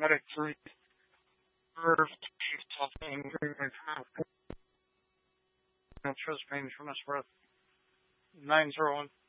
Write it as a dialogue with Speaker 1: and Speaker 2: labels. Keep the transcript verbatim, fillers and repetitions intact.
Speaker 1: medic three. Reserve something. No chest pain from us breath. nine zero one.